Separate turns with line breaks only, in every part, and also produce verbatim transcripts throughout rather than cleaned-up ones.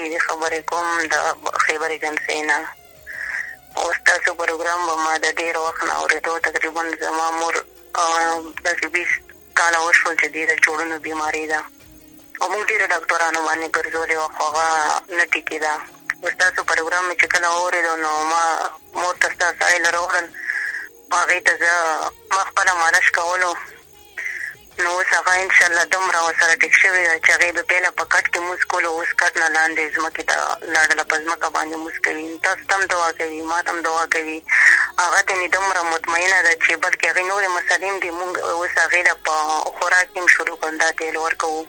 مجیدی خبرې کوم د خیبر ایجنسۍ نه. او ستاسو پروګرام به ما د ډېر وخت نه اورېدو. تقریبا زما مور داسې بیس کاله وشول چې دې د جوړونو بیماري ده او موږ ډېرو ډاکټرانو باندې ګرځولې وه، خو هغه نه ټیکېده. او ستاسو پروګرام مې چې کله واورېدو نو ما مور ته ستا سایل راوړل، هغې ته زه ما خپله مالش کولو. نو اوس هغه انشاءالله دومره ورسره ټیک شوې ده چې هغې به پهله په کټ کې مونځ کولو، اوس کټ نه لاندې ځمکې ته لاړله، په ځمکه باندې مونځ کوي. تاسو ته هم دعا کوي، ما ته هم دعا کوي. هغه ته مې دومره مطمئنه ده چې بلکې هغې نورې مسلې هم دي، مونږ اوس هغې له په خوراک کې هم شروع کړل دا تیل ورکوو.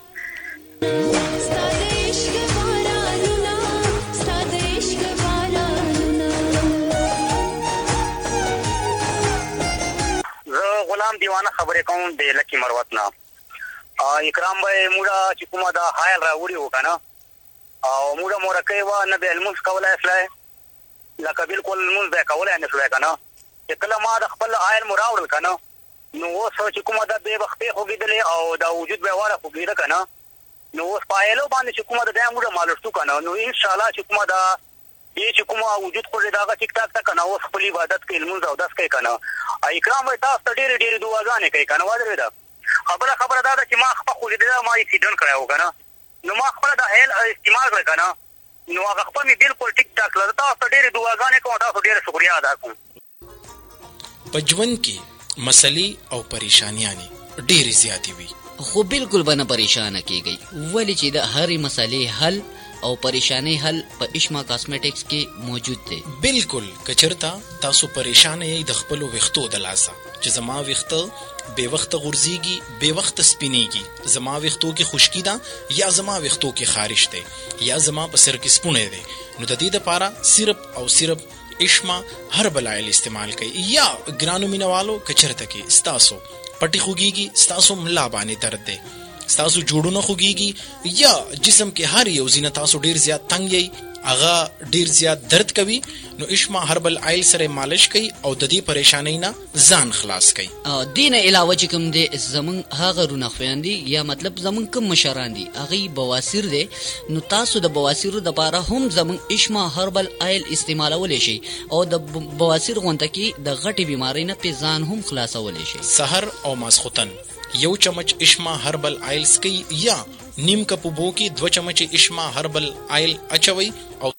غلام دیوانه خبرې کوم د لکی مروت نه. اکرام به موږ چې کومه دا حایل راوړي و که نه، او موږ مورکۍ وه، نه به یې لمونځ کولی شلی، لکه بلکل لمونځ به یې کولی نه شلی که نه. چې کله ما د خپل حایل مو راوړل که نه، نو اوس چې کومه ده بې بختۍ خوږېدلې او دا وجود به یې واړه خوږېده که نه، نو اوس په حایلو باندې چې کومه ده دا یې موږ مالش شو که نه، نو انشاءالله چې کومه ده دې چې کومه وجود خوږېد هغه ټیک ټاک ده که نه. اوس خپل عبادت کوي، لمونځ اودس کوي که نه. اکرام وایي تاسو ته ډېرې ډېرې دعاګانې کوي که نه. ودرېده خبره خبره دا ده چې ما خپه خوږېدله، ما اکسیډنټ کړی و که نه، نو ما خپله د هیل استعمال کړی که نه، نو هغه خپل مې بلکل ټیک ټاک کړه. تاسو ته ډېرې دعاګانې کوم، تاسو ډېره شکریا ادا کوم.
په ژوند کې مسلې او پریشانیانې ډېرې زیاتې وي،
خو بالکل به نه پریشانه کیږئ، ولې چې د هرې مسلې حل او پریشانی حل په اشما کاسمیټکس کې موجود دی.
بالکل که چېرته تاسو پریشانه یئ د خپلو ویښتو د لاسه چې زما ویښته بې وخته غورځېږي، بې وخته سپینېږي، زما ویښتو کې خشکي ده یا زما ویښتو کې خارش دی یا زما په سر کې سپونی دی، نو د دې دپاره صرف او صرف اشما هربل آیل استعمال کوي. یا ګرانو مینوالو که چېرته کې ستاسو پټې خوږېږي، ستاسو ملا باندې درد دی، ستاسو جوړونه خوږېږي، یا جسم کې هر یو ځینه تاسو ډېر زیات تنګ یئ، هغه ډېر زیات درد کوي، نو اشما هربل آیل سره مالش کوي او د دې پریشانۍ نه ځان خلاص کوي.
دې نه علاوه چې کوم دی زمونږ هغه رونه خویندې یا مطلب زمونږ کوم مشران دي هغوی بواسیر دی، نو تاسو د بواسیرو دپاره هم زمونږ اشما هربل آیل استعمالولی شئ او د بواسیر غونته کې د غټې بیمارۍ نه پې ځان هم خلاصولی شئ.
سحر او ماسخوتن یو چمچ اشما هربل آیل سکی یا نیم کپ اوبو کې دو چمچ اشما هربل آیل اچوي او